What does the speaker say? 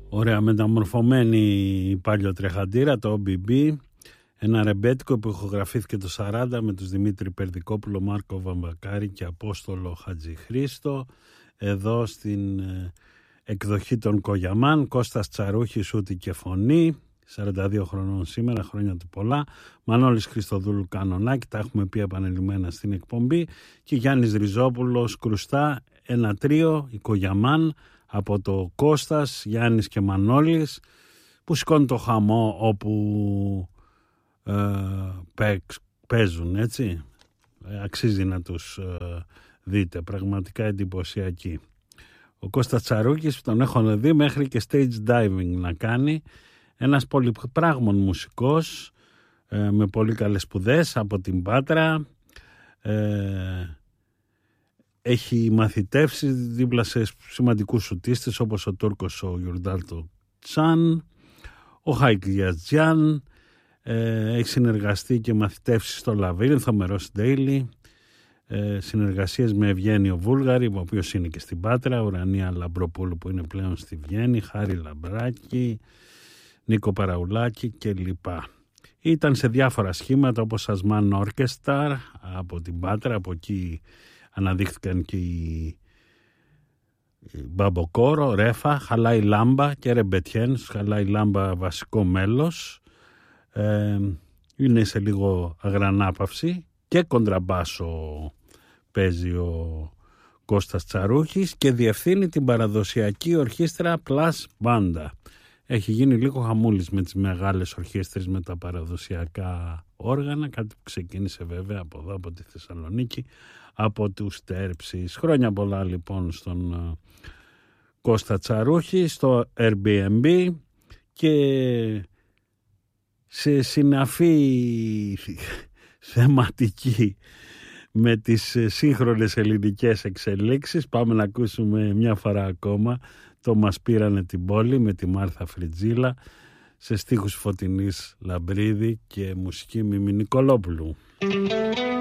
Ωραία μεταμορφωμένη παλιοτρεχαντήρα, το OBB, ένα ρεμπέτικο που ηχογραφήθηκε το 40 με τους Δημήτρη Περδικόπουλο, Μάρκο Βαμβακάρη και Απόστολο Χατζηχρήστο. Εδώ στην εκδοχή των Κογιαμάν, Κώστας Τσαρούχης, ούτη και φωνή, 42 χρονών σήμερα, χρόνια του πολλά. Μανώλης Χριστοδούλου κανονάκι, τα έχουμε πει επανελειμμένα στην εκπομπή, και Γιάννης Ριζόπουλος κρουστά, ένα τρίο, οι Κογιαμάν, από το Κώστας, Γιάννης και Μανώλης, που σηκώνει το χαμό όπου παίζουν, έτσι. Αξίζει να τους δείτε, πραγματικά εντυπωσιακοί. Ο Κώστας Τσαρούκης, τον έχω δει μέχρι και stage diving να κάνει, ένας πολυπράγμων μουσικός, με πολύ καλές σπουδές από την Πάτρα, έχει μαθητεύσει δίπλα σε σημαντικούς σουτίστες όπως ο Τούρκος ο Γιουρντάλτο Τσάν, ο Χάικλ Γιαζτζιάν, έχει συνεργαστεί και μαθητεύσει στο Λαβύρινθο με Ρος Ντέιλι, συνεργασίες με Ευγένιο Βούλγαρη, ο οποίος είναι και στην Πάτρα, Ουρανία Λαμπροπούλου που είναι πλέον στη Βιέννη, Χάρη Λαμπράκη, Νίκο Παραουλάκη κλπ. Ήταν σε διάφορα σχήματα όπως Ασμάν Όρκεσταρ από την Πάτρα, από εκεί αναδείχθηκαν και οι Μπαμποκόρο, Ρέφα, Χαλάι Λάμπα και Ρεμπετιέν. Χαλάι Λάμπα βασικό μέλος, είναι σε λίγο αγρανάπαυση, και κοντραμπάσο παίζει ο Κώστας Τσαρούχης και διευθύνει την παραδοσιακή ορχήστρα Plus Banda. Έχει γίνει λίγο χαμούλης με τις μεγάλες ορχήστρες, με τα παραδοσιακά όργανα, κάτι που ξεκίνησε βέβαια από εδώ, από τη Θεσσαλονίκη, από τους Τέρψεις. Χρόνια πολλά λοιπόν στον Κώστα Τσαρούχη, στο Airbnb, και σε συναφή θεματική με τις σύγχρονες ελληνικές εξελίξεις πάμε να ακούσουμε μια φορά ακόμα το «Μας πήρανε την πόλη» με τη Μάρθα Φριτζίλα, σε στίχους Φωτεινής Λαμπρίδη και μουσική Μίμη Νικολόπουλου.